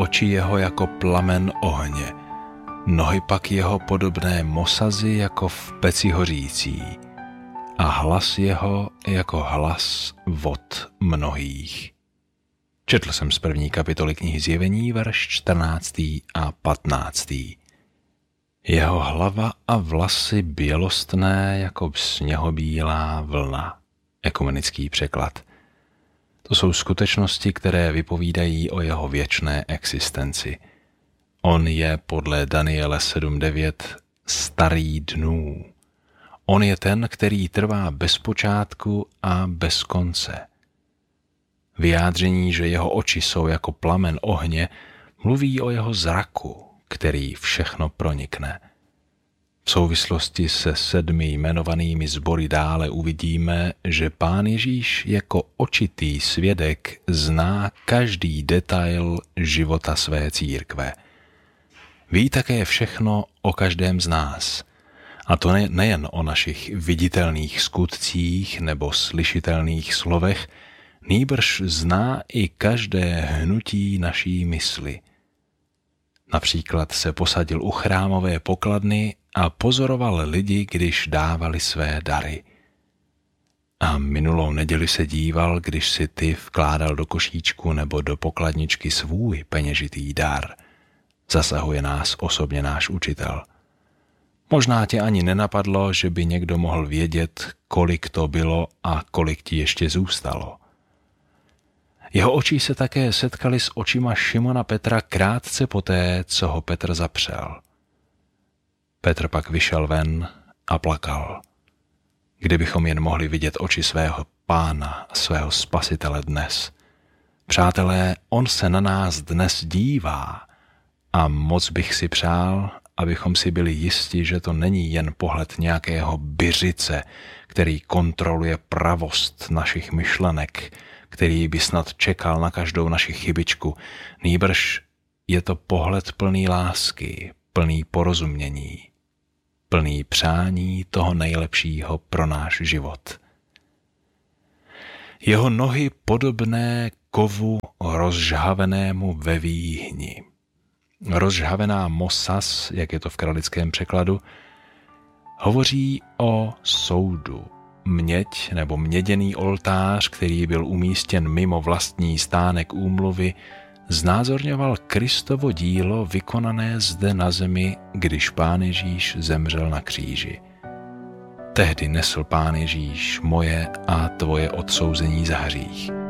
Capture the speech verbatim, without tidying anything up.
oči jeho jako plamen ohně, nohy pak jeho podobné mosazi jako v peci hořící a hlas jeho jako hlas vod mnohých. Četl jsem z první kapitoly knihy Zjevení, verš čtrnáctý a patnáctý. Jeho hlava a vlasy bělostné jako sněhobílá vlna. Ekumenický překlad. To jsou skutečnosti, které vypovídají o jeho věčné existenci. On je podle Daniele sedm devět starý dnů. On je ten, který trvá bez počátku a bez konce. Vyjádření, že jeho oči jsou jako plamen ohně, mluví o jeho zraku, který všechno pronikne. V souvislosti se sedmi jmenovanými sbory dále uvidíme, že Pán Ježíš jako očitý svědek zná každý detail života své církve. Ví také všechno o každém z nás. A to ne, nejen o našich viditelných skutcích nebo slyšitelných slovech, nýbrž zná i každé hnutí naší mysli. Například se posadil u chrámové pokladny a pozoroval lidi, když dávali své dary. A minulou neděli se díval, když si ty vkládal do košíčku nebo do pokladničky svůj peněžitý dar. Zasahuje nás osobně náš učitel. Možná tě ani nenapadlo, že by někdo mohl vědět, kolik to bylo a kolik ti ještě zůstalo. Jeho oči se také setkali s očima Šimona Petra krátce poté, co ho Petr zapřel. Petr pak vyšel ven a plakal. Kdybychom jen mohli vidět oči svého Pána, svého Spasitele dnes. Přátelé, on se na nás dnes dívá a moc bych si přál, abychom si byli jisti, že to není jen pohled nějakého byřice, který kontroluje pravost našich myšlenek, který by snad čekal na každou naši chybičku, nýbrž je to pohled plný lásky, plný porozumění, plný přání toho nejlepšího pro náš život. Jeho nohy podobné kovu rozžhavenému ve výhni. Rozžhavená mosas, jak je to v kralickém překladu, hovoří o soudu. Měď nebo měděný oltář, který byl umístěn mimo vlastní stánek úmluvy, znázorňoval Kristovo dílo vykonané zde na zemi, když Pán Ježíš zemřel na kříži. Tehdy nesl Pán Ježíš moje a tvoje odsouzení za hřích.